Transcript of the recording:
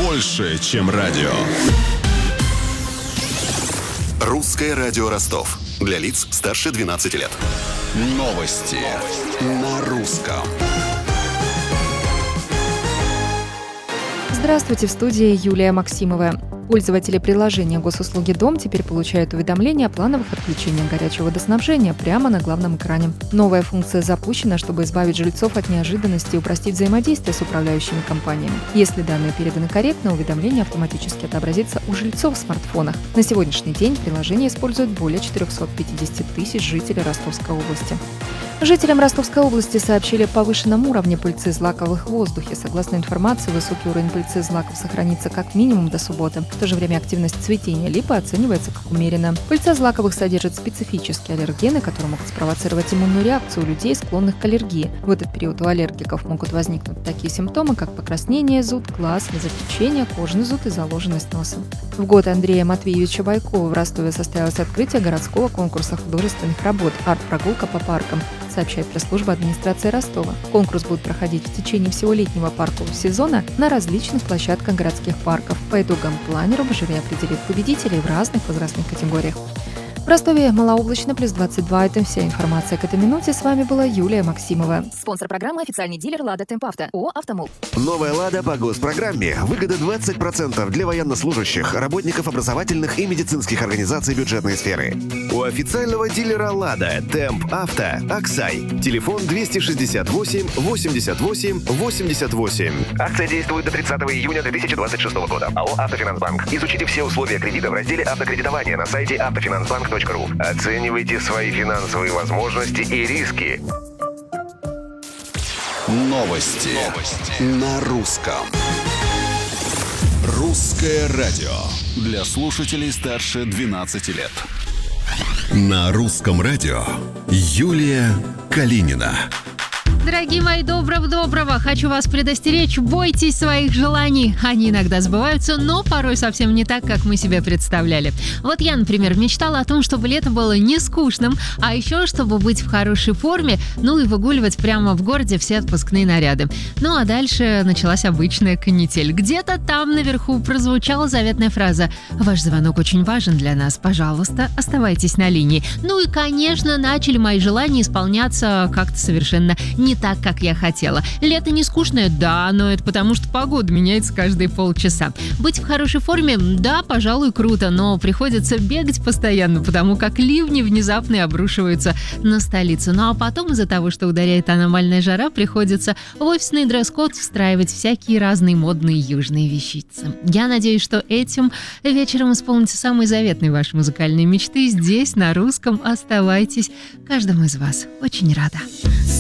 больше, чем радио. Русское радио Ростов. Для лиц старше 12 лет. Новости на русском. Здравствуйте, в студии Юлия Максимова. Пользователи приложения госуслуги «Дом» теперь получают уведомления о плановых отключениях горячего водоснабжения прямо на главном экране. Новая функция запущена, чтобы избавить жильцов от неожиданности и упростить взаимодействие с управляющими компаниями. Если данные переданы корректно, уведомление автоматически отобразится у жильцов в смартфонах. На сегодняшний день приложение используют более 450 тысяч жителей Ростовской области. Жителям Ростовской области сообщили о повышенном уровне пыльцы злаковых в воздухе. Согласно информации, высокий уровень пыльцы злаков сохранится как минимум до субботы. В то же время активность цветения липы оценивается как умеренная. Пыльца злаковых содержит специфические аллергены, которые могут спровоцировать иммунную реакцию у людей, склонных к аллергии. В этот период у аллергиков могут возникнуть такие симптомы, как покраснение, зуд глаз, слезотечение, кожный зуд и заложенность носа. В год Андрея Матвеевича Байкова в Ростове состоялось открытие городского конкурса художественных работ «Арт-прогулка по паркам», сообщает пресс-служба администрации Ростова. Конкурс будет проходить в течение всего летнего паркового сезона на различных площадках городских парков. По итогам планеру в жюри определит победителей в разных возрастных категориях. В Ростове малооблачно, плюс 22. Это вся информация к этой минуте. С вами была Юлия Максимова. Спонсор программы — официальный дилер «Лада Темп Авто» ООО «Автомол». Новая «Лада» по госпрограмме. Выгода 20% для военнослужащих, работников образовательных и медицинских организаций бюджетной сферы. У официального дилера «Лада» Темп Авто Аксай. Телефон 268 88 88. Акция действует до 30 июня 2026 года. АО «Автофинансбанк». Изучите все условия кредита в разделе «Автокредитование» на сайте автофинансбанк.ру. Оценивайте свои финансовые возможности и риски. Новости на русском. Русское радио для слушателей старше 12 лет. На русском радио Юлия Калинина. Дорогие мои, доброго. Хочу вас предостеречь, бойтесь своих желаний. Они иногда сбываются, но порой совсем не так, как мы себе представляли. Вот я, например, мечтала о том, чтобы лето было не скучным, а еще, чтобы быть в хорошей форме, ну и выгуливать прямо в городе все отпускные наряды. Ну а дальше началась обычная канитель. Где-то там наверху прозвучала заветная фраза: «Ваш звонок очень важен для нас, пожалуйста, оставайтесь на линии». Ну и, конечно, начали мои желания исполняться как-то совершенно не так, как я хотела. Лето не скучное? Да, но это потому, что погода меняется каждые полчаса. Быть в хорошей форме? Да, пожалуй, круто, но приходится бегать постоянно, потому как ливни внезапно обрушиваются на столицу. Ну а потом из-за того, что ударяет аномальная жара, приходится в офисный дресс-код встраивать всякие разные модные южные вещицы. Я надеюсь, что этим вечером исполните самые заветные ваши музыкальные мечты здесь, на русском. Оставайтесь. Каждому из вас очень рада.